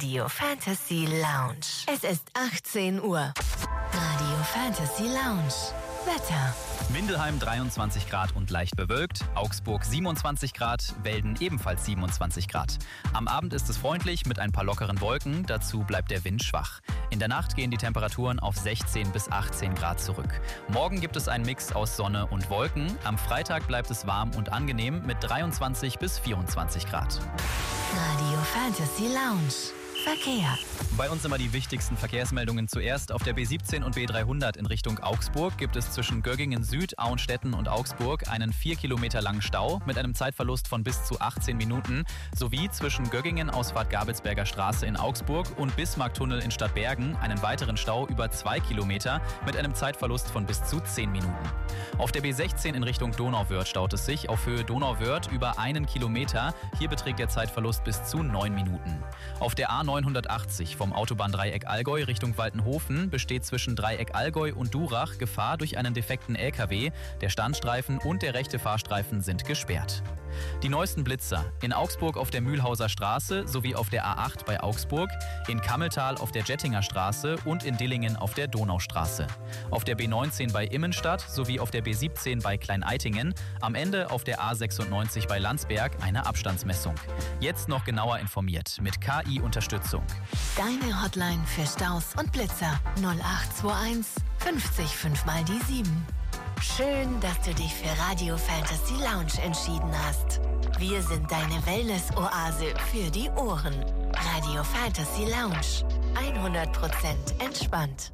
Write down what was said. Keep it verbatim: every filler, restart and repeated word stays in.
Radio Fantasy Lounge. Es ist achtzehn Uhr. Radio Fantasy Lounge. Wetter. Mindelheim dreiundzwanzig Grad und leicht bewölkt, Augsburg siebenundzwanzig Grad, Welden ebenfalls siebenundzwanzig Grad. Am Abend ist es freundlich mit ein paar lockeren Wolken, dazu bleibt der Wind schwach. In der Nacht gehen die Temperaturen auf sechzehn bis achtzehn Grad zurück. Morgen gibt es einen Mix aus Sonne und Wolken. Am Freitag bleibt es warm und angenehm mit dreiundzwanzig bis vierundzwanzig Grad. Radio Fantasy Lounge. Verkehr. Bei uns immer die wichtigsten Verkehrsmeldungen zuerst. Auf der B siebzehn und B dreihundert in Richtung Augsburg gibt es zwischen Göggingen Süd, Auenstetten und Augsburg einen vier Kilometer langen Stau mit einem Zeitverlust von bis zu achtzehn Minuten, sowie zwischen Göggingen Ausfahrt Gabelsberger Straße in Augsburg und Bismarcktunnel in Stadtbergen einen weiteren Stau über zwei Kilometer mit einem Zeitverlust von bis zu zehn Minuten. Auf der B sechzehn in Richtung Donauwörth staut es sich auf Höhe Donauwörth über einen Kilometer. Hier beträgt der Zeitverlust bis zu neun Minuten. Auf der A neunhundertachtzig vom Autobahndreieck Allgäu Richtung Waltenhofen besteht zwischen Dreieck Allgäu und Durach Gefahr durch einen defekten L K W. Der Standstreifen und der rechte Fahrstreifen sind gesperrt. Die neuesten Blitzer in Augsburg auf der Mühlhauser Straße sowie auf der A acht bei Augsburg, in Kammeltal auf der Jettinger Straße und in Dillingen auf der Donaustraße. Auf der B neunzehn bei Immenstadt sowie auf der B siebzehn bei Kleineittingen, am Ende auf der A sechsundneunzig bei Landsberg eine Abstandsmessung. Jetzt noch genauer informiert mit K I-Unterstützung. Deine Hotline für Staus und Blitzer null acht zwei eins fünfzig fünf mal die sieben. Schön, dass du dich für Radio Fantasy Lounge entschieden hast. Wir sind deine Wellness-Oase für die Ohren. Radio Fantasy Lounge. hundert Prozent entspannt.